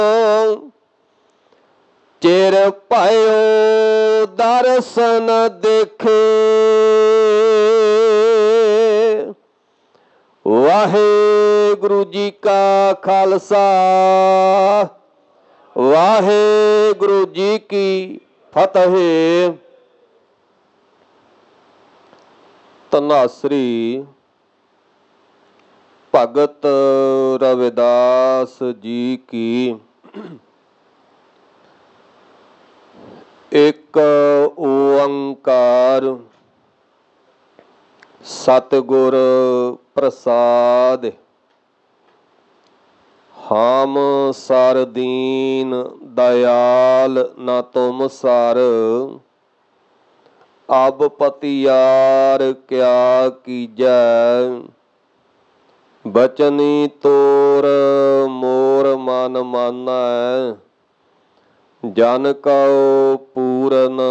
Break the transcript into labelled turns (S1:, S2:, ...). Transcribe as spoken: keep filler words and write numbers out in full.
S1: ਚਿਰ ਭਇਓ ਦਰਸ਼ਨ ਦੇਖੇ। ਵਾਹਿਗੁਰੂ ਜੀ ਕਾ ਖਾਲਸਾ, ਵਾਹਿਗੁਰੂ ਜੀ ਕੀ ਫਤਿਹ। ਧੰਨਾਸਰੀ ਭਗਤ ਰਵਿਦਾਸ ਜੀ ਕੀ। ਇੱਕ ਓੰਕਾਰ ਸਤਿਗੁਰ ਪ੍ਰਸਾਦਿ। ਹਮ ਸਰ ਦੀਨ ਦਇਆਲ ਨ ਤੁਮ ਸਰ। ਅਬ ਪਤਿਆਰ ਕਿਆ ਕੀਜੈ। ਬਚਨੀ ਤੋਰ ਮੋਰ ਮਨ ਮਾਨੈ। ਜਨ ਕਉ ਪੂਰਨ